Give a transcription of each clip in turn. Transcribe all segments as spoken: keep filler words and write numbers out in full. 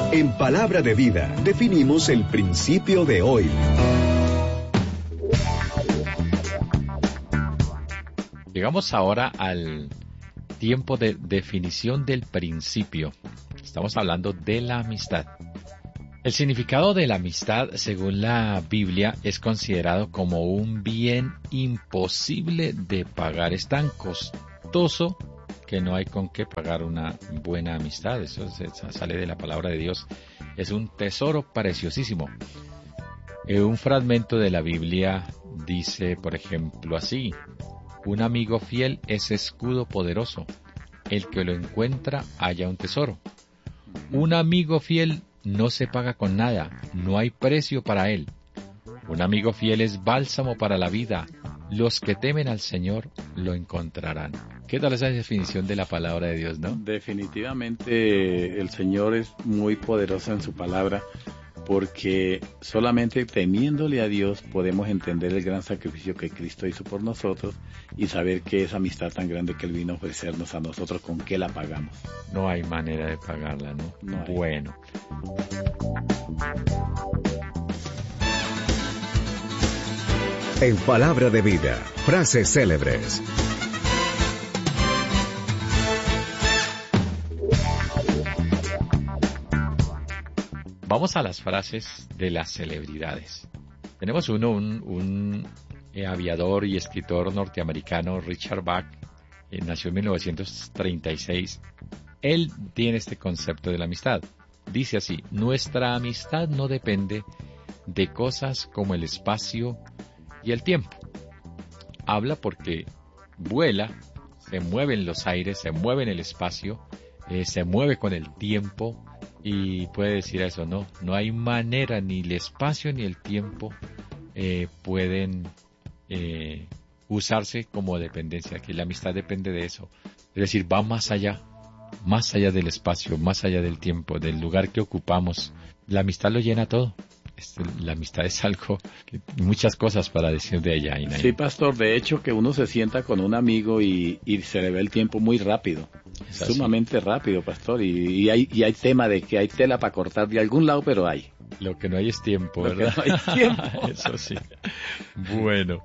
En Palabra de Vida definimos el principio de hoy. Llegamos ahora al tiempo de definición del principio. Estamos hablando de la amistad. El significado de la amistad, según la Biblia, es considerado como un bien imposible de pagar. Es tan costoso que no hay con qué pagar una buena amistad. Eso sale de la palabra de Dios. Es un tesoro preciosísimo. Un fragmento de la Biblia dice, por ejemplo, así: un amigo fiel es escudo poderoso. El que lo encuentra halla un tesoro. Un amigo fiel no se paga con nada, no hay precio para él. Un amigo fiel es bálsamo para la vida. Los que temen al Señor lo encontrarán. ¿Qué tal esa definición de la palabra de Dios, no? Definitivamente el Señor es muy poderoso en su palabra, porque solamente temiéndole a Dios podemos entender el gran sacrificio que Cristo hizo por nosotros y saber que esa amistad tan grande que Él vino a ofrecernos a nosotros, ¿con qué la pagamos? No hay manera de pagarla, ¿no? No hay. Bueno. En Palabra de Vida, frases célebres. Vamos a las frases de las celebridades. Tenemos uno, un, un eh, aviador y escritor norteamericano, Richard Bach, eh, nació en mil novecientos treinta y seis. Él tiene este concepto de la amistad. Dice así: nuestra amistad no depende de cosas como el espacio y el tiempo. Habla porque vuela, se mueve en los aires, se mueve en el espacio, eh, se mueve con el tiempo. Y puede decir eso, no, no hay manera, ni el espacio ni el tiempo eh, pueden eh, usarse como dependencia, que la amistad depende de eso. Es decir, va más allá, más allá del espacio, más allá del tiempo, del lugar que ocupamos. La amistad lo llena todo. Este, la amistad es algo, que, muchas cosas para decir de ella. Inaí. Sí, pastor, de hecho que uno se sienta con un amigo y, y se le ve el tiempo muy rápido. Sumamente rápido, pastor, y, y hay y hay tema de que hay tela para cortar de algún lado, pero hay. Lo que no hay es tiempo, Lo ¿verdad? que no hay tiempo. Eso sí. Bueno.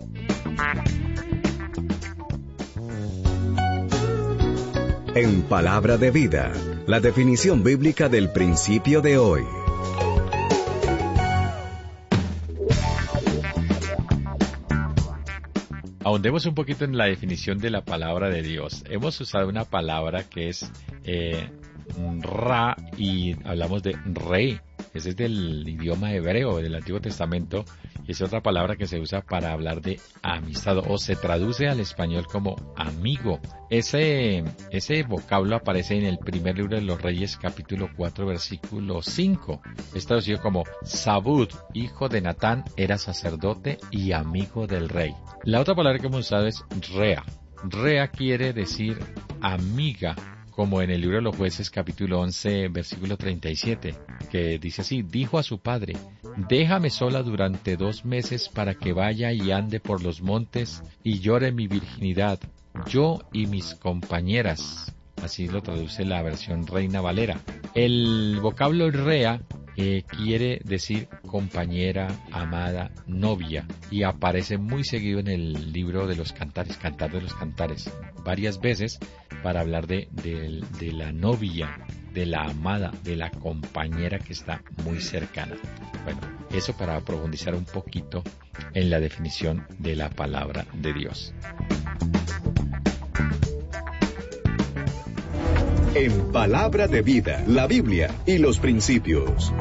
En Palabra de Vida, la definición bíblica del principio de hoy. Ahondemos un poquito en la definición de la palabra de Dios. Hemos usado una palabra que es eh, ra, y hablamos de rey. Ese es del idioma hebreo del Antiguo Testamento, y es otra palabra que se usa para hablar de amistad, o se traduce al español como amigo. Ese, ese vocablo aparece en el primer libro de los Reyes, capítulo cuatro, versículo cinco. Es traducido como: Sabud, hijo de Natán, era sacerdote y amigo del rey. La otra palabra que hemos usado es rea. Rea quiere decir amiga, como en el libro de los Jueces, capítulo once, versículo treinta y siete, que dice así: dijo a su padre: déjame sola durante dos meses para que vaya y ande por los montes y llore mi virginidad, yo y mis compañeras. Así lo traduce la versión Reina Valera. El vocablo rea eh, quiere decir compañera, amada, novia, y aparece muy seguido en el libro de los Cantares, Cantar de los Cantares, varias veces para hablar de, de, de la novia, de la amada, de la compañera que está muy cercana. Bueno, eso para profundizar un poquito en la definición de la palabra de Dios. En Palabra de Vida, la Biblia y los principios.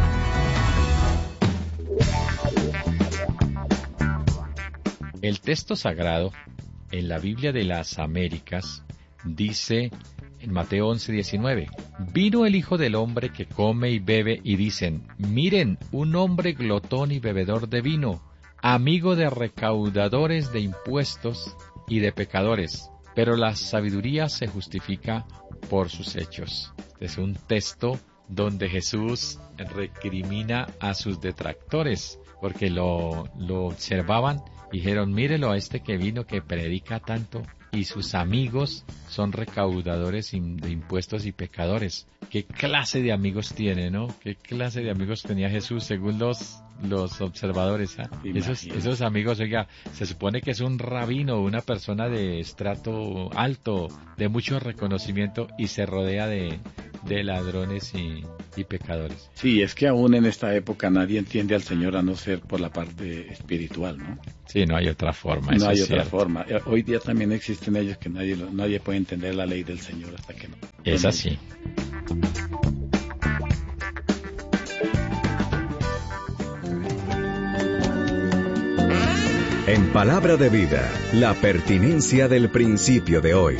El texto sagrado en la Biblia de las Américas dice en Mateo once, diecinueve: vino el Hijo del Hombre que come y bebe, y dicen: miren, un hombre glotón y bebedor de vino, amigo de recaudadores de impuestos y de pecadores. Pero la sabiduría se justifica por sus hechos. Este es un texto donde Jesús recrimina a sus detractores, porque lo, lo observaban y dijeron: mírelo a este que vino, que predica tanto, y sus amigos son recaudadores de impuestos y pecadores. ¿Qué clase de amigos tiene, no? ¿Qué clase de amigos tenía Jesús según los los observadores? ¿eh? Esos, esos amigos, oiga, se supone que es un rabino, una persona de estrato alto, de mucho reconocimiento, y se rodea de, de ladrones y, y pecadores. Sí, es que aún en esta época nadie entiende al Señor a no ser por la parte espiritual, ¿no? Sí, no hay otra forma. No eso hay es otra cierto. forma. Hoy día también existen ellos que nadie nadie puede entender la ley del Señor hasta que no. Es así. En Palabra de Vida, la pertinencia del principio de hoy.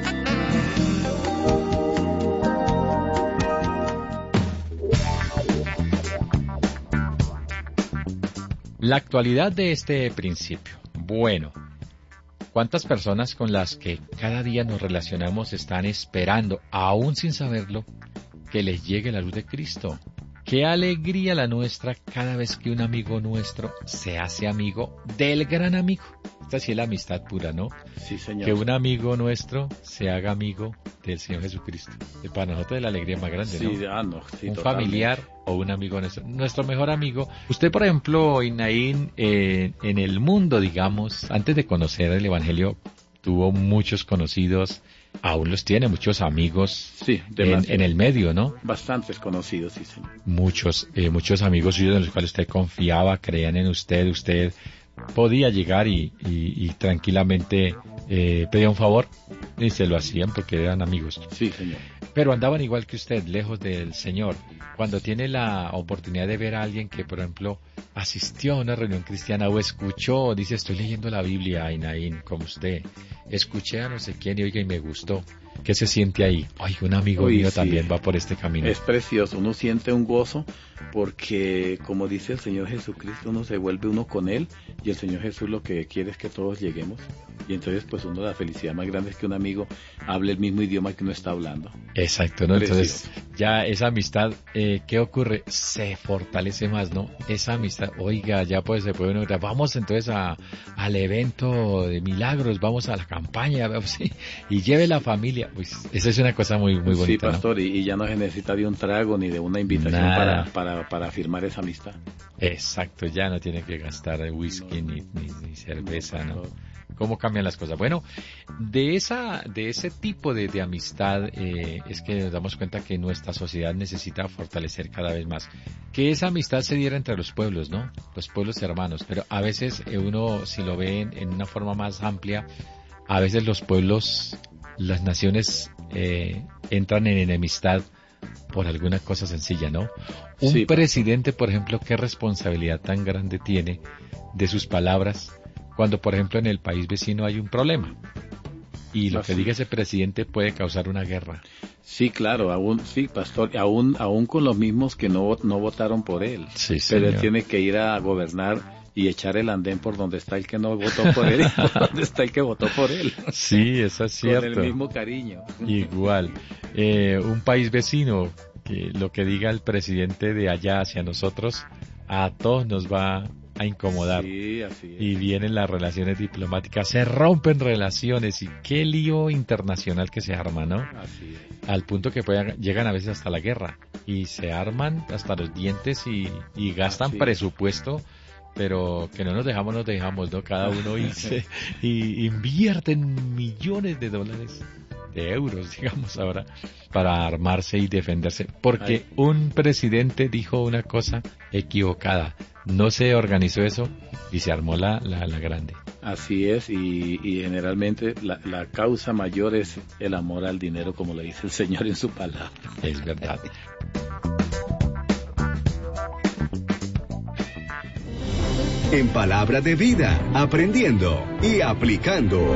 La actualidad de este principio. Bueno, ¿cuántas personas con las que cada día nos relacionamos están esperando, aún sin saberlo, que les llegue la luz de Cristo? Qué alegría la nuestra cada vez que un amigo nuestro se hace amigo del gran amigo. Esta sí es la amistad pura, ¿no? Sí, señor. Que un amigo nuestro se haga amigo del Señor Jesucristo. Y para nosotros es la alegría más grande, sí, ¿no? Ah, no sí, un totalmente. familiar o un amigo nuestro. Nuestro mejor amigo. Usted, por ejemplo, Inaín, eh, en el mundo, digamos, antes de conocer el Evangelio, tuvo muchos conocidos, aún los tiene, muchos amigos sí, en, en el medio, ¿no? Bastantes conocidos, sí, señor. Muchos, eh, muchos amigos suyos en los cuales usted confiaba, creían en usted, usted podía llegar y, y, y tranquilamente eh, pedía un favor y se lo hacían porque eran amigos. Sí, señor. Pero andaban igual que usted, lejos del Señor. Cuando tiene la oportunidad de ver a alguien que, por ejemplo, asistió a una reunión cristiana o escuchó, dice, estoy leyendo la Biblia, Ainaín, como usted, escuché a no sé quién y oiga y me gustó. ¿Qué se siente ahí? Ay, un amigo Uy, mío sí. también va por este camino. Es precioso, uno siente un gozo porque, como dice el Señor Jesucristo, uno se vuelve uno con Él y el Señor Jesús lo que quiere es que todos lleguemos. Y entonces, pues, uno la felicidad más grande es que un amigo hable el mismo idioma que uno está hablando. Exacto, ¿no? Precioso. Entonces, ya esa amistad, eh, ¿qué ocurre? Se fortalece más, ¿no? Esa amistad, oiga, ya pues se puede uno, vamos entonces a, al evento de milagros, vamos a la campaña, ¿sí? Y lleve la familia. Pues, esa es una cosa muy, muy bonita, Sí, pastor, ¿no? y, y ya no se necesita de un trago ni de una invitación Nada. para, para, para firmar esa amistad. Exacto, ya no tiene que gastar whisky No. ni, ni, ni cerveza, No, ¿no? pastor. ¿Cómo cambian las cosas? Bueno, de esa, de ese tipo de, de amistad eh, es que nos damos cuenta que nuestra sociedad necesita fortalecer cada vez más. Que esa amistad se diera entre los pueblos, ¿no? Los pueblos hermanos. Pero a veces eh, uno, si lo ve en, en una forma más amplia, a veces los pueblos, las naciones eh, entran en enemistad por alguna cosa sencilla, ¿no? Un Sí, presidente, por ejemplo, ¿qué responsabilidad tan grande tiene de sus palabras cuando, por ejemplo, en el país vecino hay un problema? Y lo Así que diga es. ese presidente puede causar una guerra. Sí, claro, aún, sí, pastor, aún, aún con los mismos que no, no votaron por él. Sí, Pero él señor. tiene que ir a gobernar y echar el andén por donde está el que no votó por él y por donde está el que votó por él. Sí, eso es Con el cierto. mismo cariño. Igual. Eh, un país vecino, que lo que diga el presidente de allá hacia nosotros, a todos nos va a incomodar. Sí, así es. Y vienen las relaciones diplomáticas, se rompen relaciones y qué lío internacional que se arma, ¿no? Así es. Al punto que puedan, llegan a veces hasta la guerra y se arman hasta los dientes y, y gastan Así es. presupuesto, pero que no nos dejamos, nos dejamos, ¿no? Cada uno y, se, y invierten millones de dólares, de euros, digamos ahora, para armarse y defenderse, porque Ay. un presidente dijo una cosa equivocada, no se organizó eso y se armó la, la, la grande. Así es, y, y generalmente la, la causa mayor es el amor al dinero, como le dice el Señor en su palabra. Es verdad. En Palabra de Vida, aprendiendo y aplicando.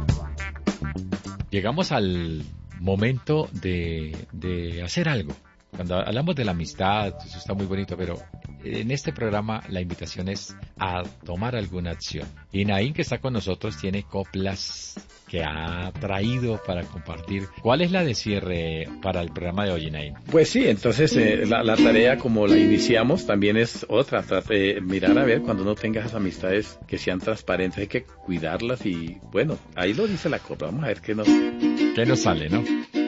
Llegamos al momento de, de hacer algo. Cuando hablamos de la amistad, eso está muy bonito, pero en este programa la invitación es a tomar alguna acción. Y Naín, que está con nosotros, tiene coplas que ha traído para compartir. ¿Cuál es la de cierre para el programa de hoy, Naín? Pues sí, entonces eh, la, la tarea como la iniciamos también es otra, trate, mirar a ver cuando uno tenga esas amistades que sean transparentes, hay que cuidarlas y bueno, ahí lo dice la copla, vamos a ver qué nos... ¿Qué nos sale, no?